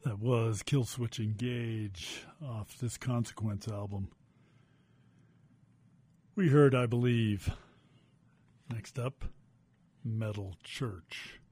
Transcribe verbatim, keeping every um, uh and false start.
That was Killswitch Engage off this Consequence album. We heard I Believe. Next up, Metal Church.